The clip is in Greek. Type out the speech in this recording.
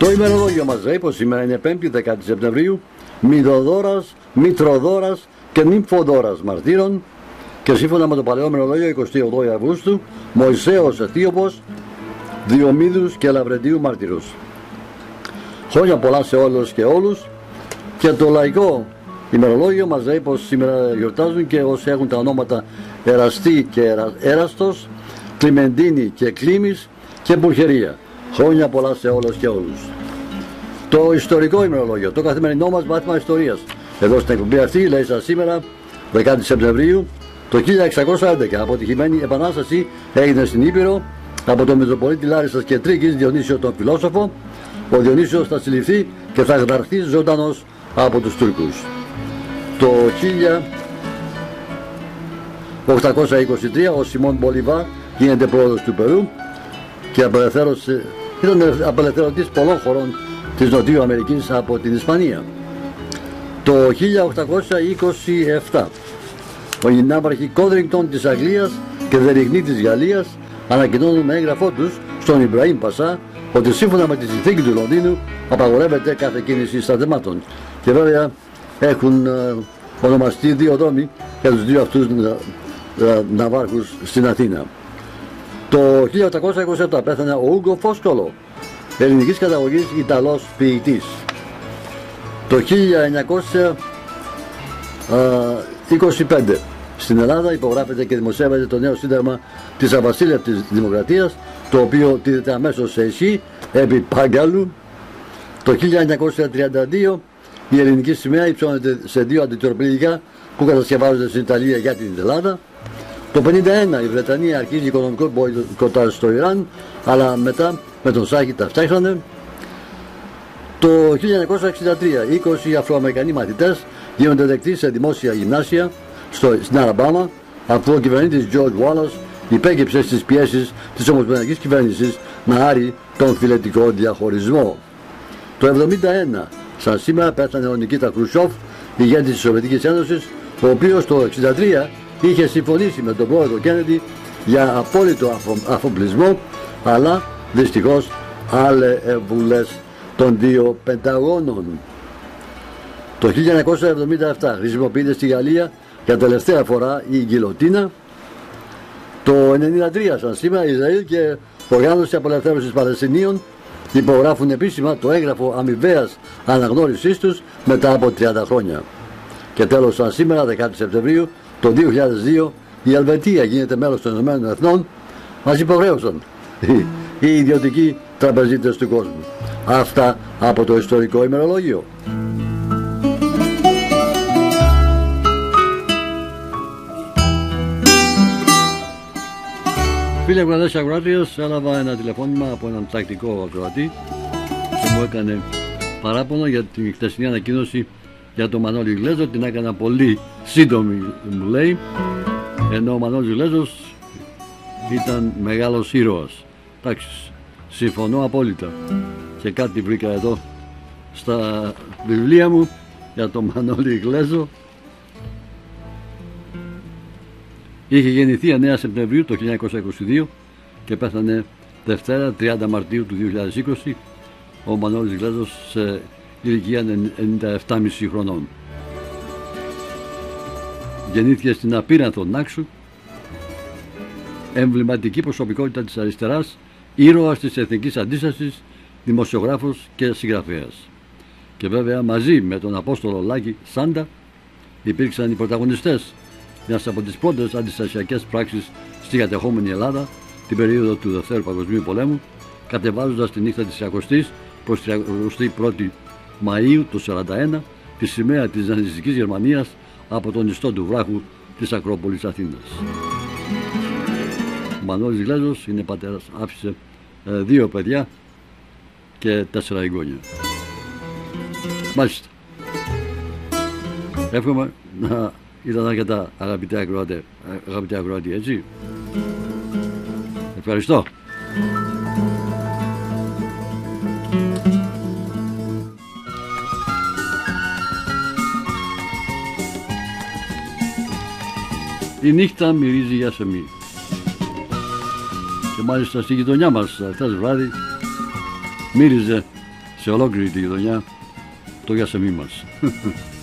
Το ημερολόγιο μας λέει πως σήμερα είναι 5η 10 Σεπτεμβρίου, Μητροδόρας και Νυμφοδόρας μαρτύρων και σύμφωνα με το παλαιό ημερολόγιο 28 Αυγούστου, Μωυσέος Αιτίωπος, Διομήδους και Λαβρεντίου μάρτυρους. Χρόνια πολλά σε όλους και όλους. Και το λαϊκό ημερολόγιο μας λέει πως σήμερα γιορτάζουν και όσοι έχουν τα ονόματα Εραστή και Έραστος, Κλιμεντίνη και Κλίμης και Μπουρχερία. Χρόνια πολλά σε όλους και όλους. Το ιστορικό ημερολόγιο, το καθημερινό μας μάθημα ιστορίας. Εδώ στην εκπομπή αυτή λέει σας σήμερα 10 Σεπτεμβρίου το 1611 αποτυχημένη επανάσταση έγινε στην Ήπειρο από τον Μητροπολίτη Λάρισσας και Τρίκης Διονύσιο τον φιλόσοφο. Ο Διονύσιος θα συλληφθεί και θα γδαρθεί ζωντανός από τους Τούρκους. Το 1823 ο Σιμών Μπολιβάρ γίνεται πρόεδρος του Περού και ήταν απελευθερωτής πολλών χωρών της Νοτιού Αμερικής από την Ισπανία. Το 1827 ο ναύαρχοι Κόδριγκτον της Αγγλίας και Δεριγνή της Γαλλίας ανακοινώνουν με έγγραφό τους στον Ιμπραήμ Πασά ότι σύμφωνα με τη συνθήκη του Λονδίνου απαγορεύεται κάθε κίνηση στρατευμάτων. Και βέβαια έχουν ονομαστεί δύο δρόμοι για τους δύο αυτούς ναυάρχους στην Αθήνα. Το 1827 πέθανε ο Ούγκο Φόσκολο, ελληνικής καταγωγής Ιταλός ποιητής. Το 1925 στην Ελλάδα υπογράφεται και δημοσιεύεται το νέο σύνταγμα της Αβασίλευτης Δημοκρατίας, το οποίο τηρείται αμέσως σε ισχύ επί Παγκάλου. Το 1932 η ελληνική σημαία υψώνεται σε δύο αντιτορπιλικά που κατασκευάζονται στην Ιταλία για την Ελλάδα. Το 1951 η Βρετανία αρχίζει οικονομικό μποϊκοτάζ στο Ιράν, αλλά μετά με τον Σάχη τα φτιάξανε. Το 1963 20 Αφροαμερικανοί μαθητές γίνονται δεκτοί σε δημόσια γυμνάσια στην Αλαμπάμα, αφού ο κυβερνήτης George Wallace υπέκυψε στις πιέσεις της ομοσπονδιακής κυβέρνησης να άρει τον φιλετικό διαχωρισμό. Το 1971 σαν σήμερα πέθανε ο Νικίτα Κρουσόφ, ηγέτης της Σοβιετικής Ένωσης, ο οποίος το 1963 είχε συμφωνήσει με τον πρόεδρο Κέννεντι για απόλυτο αφοπλισμό, αλλά δυστυχώς άλεβουλες των δύο Πενταγώνων. Το 1977 χρησιμοποιείται στη Γαλλία για τελευταία φορά η γκιλοτίνα. Το 1993 σαν σήμερα Ισραήλ και Οργάνωση Απελευθέρωσης Παλαιστινίων υπογράφουν επίσημα το έγγραφο αμοιβαίας αναγνώρισής τους μετά από 30 χρόνια. Και τέλος σαν σήμερα 10 Σεπτεμβρίου το 2002 η Ελβετία γίνεται μέλος των Ηνωμένων Εθνών. Μας υπογραίωσαν οι ιδιωτικοί τραπεζίτες του κόσμου. Αυτά από το ιστορικό ημερολόγιο. Φίλοι ακροατές και ακροάτριες, έλαβα ένα τηλεφώνημα από έναν τακτικό ακροατή και μου έκανε παράπονο για την χθεσινή ανακοίνωση για τον Μανώλη Γλέζο. Την έκανα πολύ σύντομη, μου λέει, ενώ ο Μανώλης Γλέζος ήταν μεγάλος ήρωας. Εντάξει, συμφωνώ απόλυτα. Και κάτι βρήκα εδώ στα βιβλία μου για τον Μανώλη Γλέζο. Είχε γεννηθεί 9 Σεπτεμβρίου το 1922 και πέθανε Δευτέρα 30 Μαρτίου του 2020 ο Μανώλης Γλέζος σε ηλικία 97,5 χρονών. Γεννήθηκε στην Απείρανθο Νάξου, εμβληματική προσωπικότητα της αριστεράς, ήρωας της εθνικής αντίστασης, δημοσιογράφος και συγγραφέας. Και βέβαια μαζί με τον Απόστολο Λάκη Σάντα υπήρξαν οι πρωταγωνιστές μιας από τις πρώτες αντιστασιακές πράξεις στη κατεχόμενη Ελλάδα την περίοδο του Δευτέρου Παγκοσμίου Πολέμου, κατεβάζοντας τη νύχτα της 20ης προς 31η Μαΐου του 1941 τη σημαία της ναζιστικής Γερμανίας από τον ιστό του βράχου της Ακρόπολης Αθήνας. Ο Μανώλης Γλέζος είναι πατέρας, άφησε 2 παιδιά και 4 εγγόνια. Μάλιστα. Εύχομαι να ήταν αρκετά αγαπητοί ακροατοί, έτσι. Ευχαριστώ. Η νύχτα μυρίζει για σεμί. Και μάλιστα στη γειτονιά μας χθες βράδυ μύριζε σε ολόκληρη τη γειτονιά το Γιασεμί μας.